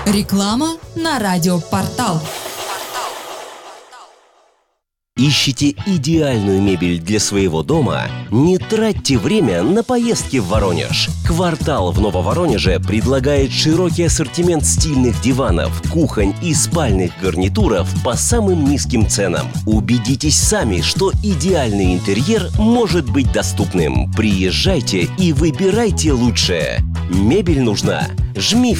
Реклама на радиопортал. Ищете идеальную мебель для своего дома? Не тратьте время на поездки в Воронеж. «Квартал» в Нововоронеже предлагает широкий ассортимент стильных диванов, кухонь и спальных гарнитуров по самым низким ценам. Убедитесь сами, что идеальный интерьер может быть доступным. Приезжайте и выбирайте лучшее. Мебель нужна? Жми